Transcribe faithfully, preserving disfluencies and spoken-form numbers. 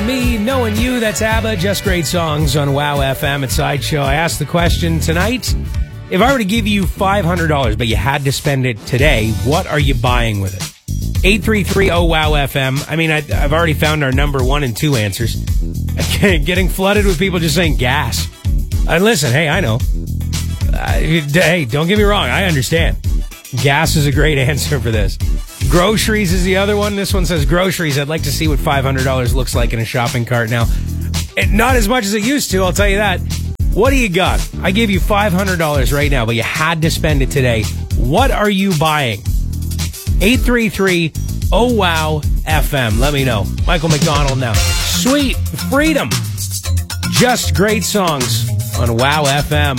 Knowing Me, Knowing You, that's ABBA, Just Great Songs on Wow F M at Sideshow. I asked the question tonight, if I were to give you five hundred dollars, but you had to spend it today, what are you buying with it? eight three three oh wow F M. I mean, I, I've already found our number one and two answers. Getting flooded with people just saying gas. And listen, hey, I know. Uh, hey, don't get me wrong, I understand. Gas is a great answer for this. Groceries is the other one. This one says groceries. I'd like to see what five hundred dollars looks like in a shopping cart now. It, not as much as it used to, I'll tell you that. What do you got? I gave you five hundred dollars right now, but you had to spend it today. What are you buying? eight three three oh wow F M. Let me know. Michael McDonald now. Sweet Freedom. Just Great Songs on Wow F M.